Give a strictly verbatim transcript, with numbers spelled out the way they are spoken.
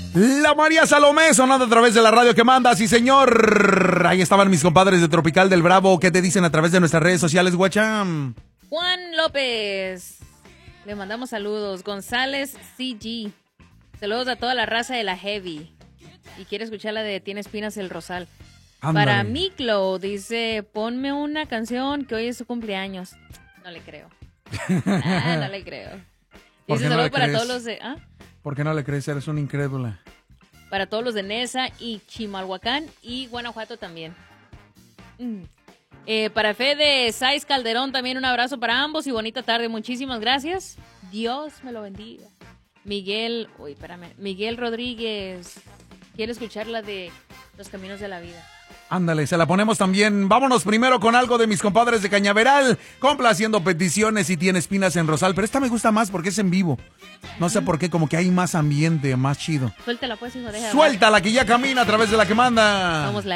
La María Salomé sonando a través de la radio que manda, sí señor. Ahí estaban mis compadres de Tropical del Bravo. ¿Qué te dicen a través de nuestras redes sociales, guacham? Juan López, le mandamos saludos. González C G, saludos a toda la raza de la Heavy. Y quiere escuchar la de Tiene Espinas el Rosal. Ándale. Para Miklo, dice, ponme una canción que hoy es su cumpleaños. No le creo. Ah, no le creo. Dice no saludos para crees? todos los de... ¿ah? ¿Por qué no le crees? Eres una incrédula. Para todos los de Nesa y Chimalhuacán y Guanajuato también. Mm. Eh, para Fede Saiz Calderón también un abrazo para ambos y bonita tarde. Muchísimas gracias. Dios me lo bendiga. Miguel, uy, espérame. Miguel Rodríguez quiere escuchar la de Los Caminos de la Vida. Ándale, se la ponemos también. Vámonos primero con algo de mis compadres de Cañaveral, complaciendo peticiones y Tiene Espinas en Rosal, pero esta me gusta más porque es en vivo. No sé por qué, como que hay más ambiente, más chido. Suéltala pues, hijo, deja. Suéltala que ya camina a través de la que manda. Vamos la